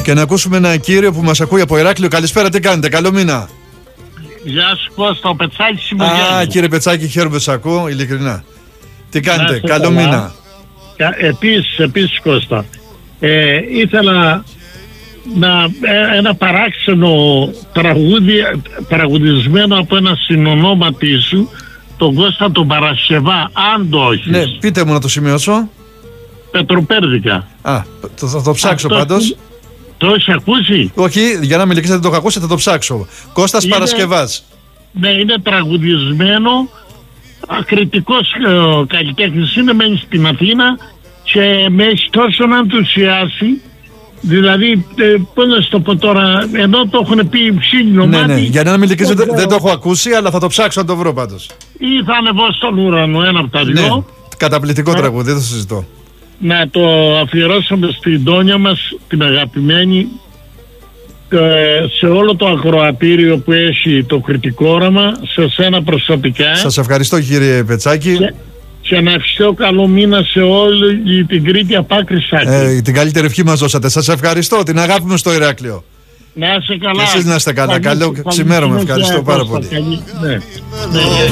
Και να ακούσουμε ένα κύριο που μας ακούει από Ηράκλειο. Καλησπέρα, τι κάνετε, καλό μήνα. Γεια σου Κώστα, ο Πετσάκης Συμμογιάννη. Α, κύριε Πετσάκη, χαίρομαι που σας ακούω, ειλικρινά. Τι κάνετε, καλό μήνα. Επίσης Κώστα, ήθελα ένα παράξενο τραγούδι τραγουδισμένο από ένα συνονόματί σου, τον Κώστα τον Παρασκευά, αν το έχεις. Ναι, πείτε μου να το σημειώσω. Πετροπέρδικα. Θα το ψάξω πάντως. Το έχεις ακούσει? Όχι, για να με ειλικρινείς δεν το έχω ακούσει, θα το ψάξω. Κώστας Παρασκευάς. Ναι, είναι τραγουδισμένο. Κριτικός καλλιτέχνης είναι, μένει στην Αθήνα και με έχει τόσο να ενθουσιάσει. Δηλαδή, πώς να σου το πω τώρα, ενώ το έχουν πει ψήλινο μάτι. Ναι, για να με ειλικρινείς δεν το έχω ακούσει, αλλά θα το ψάξω να το βρω πάντως. Ή θα ανεβώ στον ουρανό, ένα από τα δυο. Ναι, καταπληκτικό τραγούδι, δεν το συζητώ. Να το αφιερώσουμε στην Τόνια μας, την αγαπημένη, σε όλο το ακροατήριο που έχει το κριτικό όραμα, σε σένα προσωπικά. Σας ευχαριστώ κύριε Πετσάκη. Και να ευχηθώ καλό μήνα σε όλη την Κρήτη από άκρη σ' άκρη. Την καλύτερη ευχή μας δώσατε. Σας ευχαριστώ, την αγάπη μου στο Ηράκλειο. Να είστε καλά. Και εσείς να είστε καλά. Καλό ξημέρωμα, ευχαριστώ πάρα πολύ. Ναι.